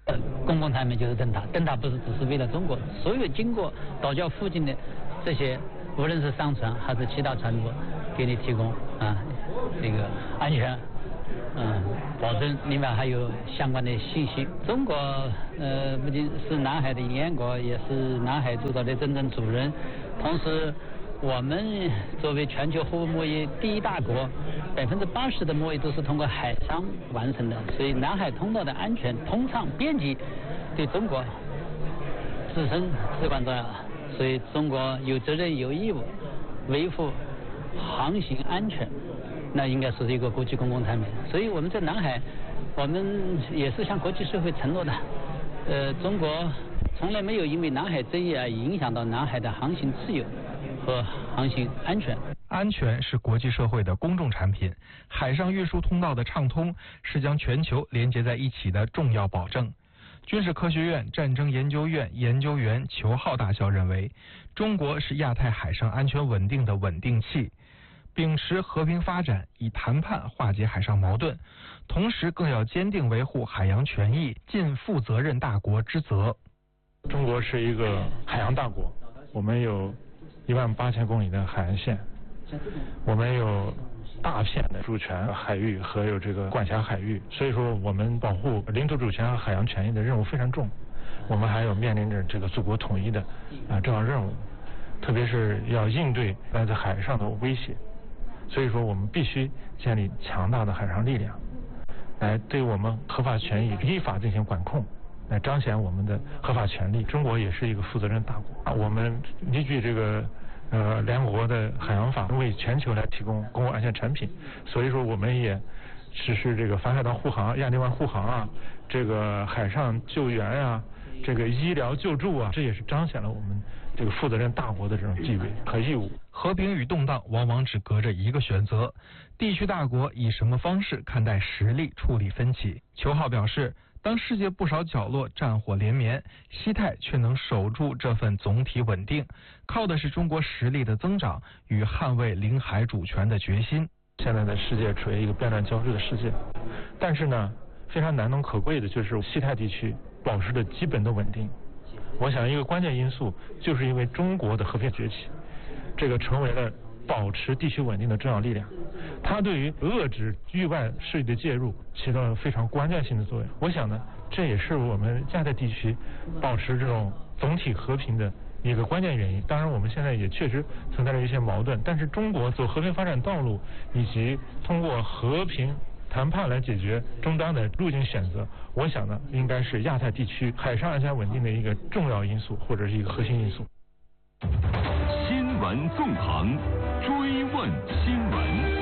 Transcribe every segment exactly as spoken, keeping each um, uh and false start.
公共产品就是灯塔，灯塔不是只是为了中国，所有经过岛礁附近的这些，无论是商船还是其他船舶，给你提供啊这个安全，嗯，保证，另外还有相关的信息。中国呃不仅是南海的沿岸国，也是南海诸岛的真正主人，同时。我们作为全球货物贸易第一大国，百分之八十的贸易都是通过海上完成的，所以南海通道的安全、通畅、便捷，对中国自身至关重要。所以中国有责任、有义务维护航行安全，那应该是一个国际公共产品。所以我们在南海，我们也是向国际社会承诺的，呃，中国从来没有因为南海争议而影响到南海的航行自由和航行安全。 安全是国际社会的公众产品，海上运输通道的畅通是将全球连接在一起的重要保证。军事科学院战争研究院研究员裘浩大校认为，中国是亚太海上安全稳定的稳定器，秉持和平发展，以谈判化解海上矛盾，同时更要坚定维护海洋权益，尽负责任大国之责。 中国是一个海洋大国，我们有一万八千公里的海岸线，我们有大片的主权海域和有这个管辖海域，所以说我们保护领土主权和海洋权益的任务非常重。我们还有面临着这个祖国统一的啊重要任务，特别是要应对来自海上的威胁，所以说我们必须建立强大的海上力量，来对我们合法权益依法进行管控，来彰显我们的合法权利。中国也是一个负责任大国，我们依据这个呃联合国的海洋法，为全球来提供公共安全产品，所以说我们也实施这个反海盗护航、亚丁湾护航啊，这个海上救援啊，这个医疗救助啊，这也是彰显了我们这个负责任大国的这种地位和义务。 和平与动荡往往只隔着一个选择，地区大国以什么方式看待实力处理分歧？裘浩表示，当世界不少角落战火连绵，西太却能守住这份总体稳定，靠的是中国实力的增长与捍卫领海主权的决心。 现在的世界处于一个变乱交织的世界，但是呢，非常难能可贵的就是西太地区保持着基本的稳定。我想一个关键因素就是因为中国的和平崛起，这个成为了保持地区稳定的重要力量，它对于遏制域外势力的介入起到了非常关键性的作用。我想呢，这也是我们亚太地区保持这种总体和平的一个关键原因。当然我们现在也确实存在着一些矛盾，但是中国走和平发展道路以及通过和平谈判来解决终端的路径选择，我想呢，应该是亚太地区海上安全稳定的一个重要因素，或者是一个核心因素。 新闻纵横，追问新闻。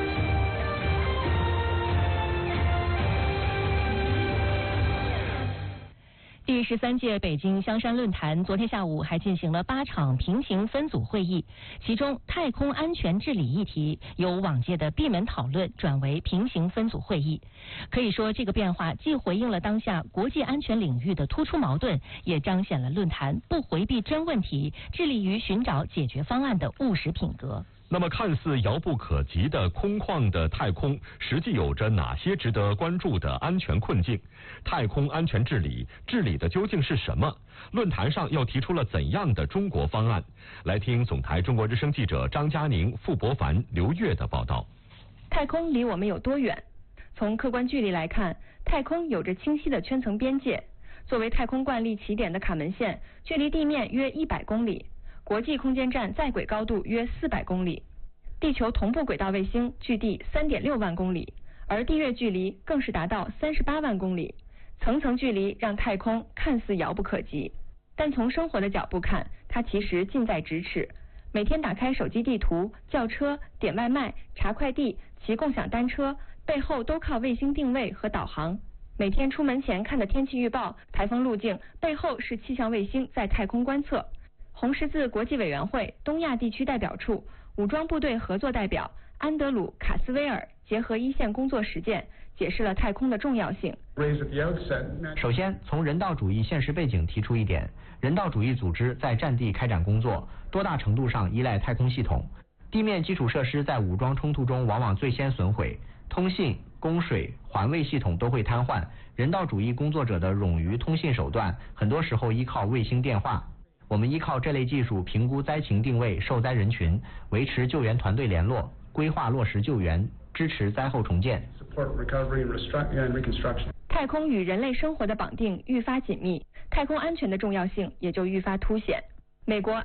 第十三届北京香山论坛昨天下午还进行了八场平行分组会议，其中太空安全治理议题由往届的闭门讨论转为平行分组会议。可以说，这个变化既回应了当下国际安全领域的突出矛盾，也彰显了论坛不回避真问题、致力于寻找解决方案的务实品格。 那么看似遥不可及的空旷的太空，实际有着哪些值得关注的安全困境？太空安全治理，治理的究竟是什么？论坛上又提出了怎样的中国方案？来听总台中国之声记者张嘉宁、傅博凡、刘越的报道。 太空离我们有多远？从客观距离来看，太空有着清晰的圈层边界。作为太空惯例起点的卡门线，距离地面约一百公里。国际空间站在轨高度约四百公里，地球同步轨道卫星距地 三点六万公里，而地月距离更是达到三十八万公里，层层距离让太空看似遥不可及，但从生活的角度看，它其实近在咫尺。每天打开手机地图，叫车、点外卖、查快递、骑共享单车，背后都靠卫星定位和导航。每天出门前看的天气预报、台风路径，背后是气象卫星在太空观测。红十字国际委员会东亚地区代表处武装部队合作代表安德鲁·卡斯威尔结合一线工作实践，解释了太空的重要性。 首先，从人道主义现实背景提出一点，人道主义组织在战地开展工作，多大程度上依赖太空系统。地面基础设施在武装冲突中往往最先损毁，通信、 供水、环卫系统都会瘫痪。人道主义工作者的冗余通信手段，很多时候依靠卫星电话。我们依靠这类技术评估灾情定位受灾人群，维持救援团队联络，规划落实救援，支持灾后重建。 太空与人类生活的绑定愈发紧密，太空安全的重要性也就愈发凸显。美国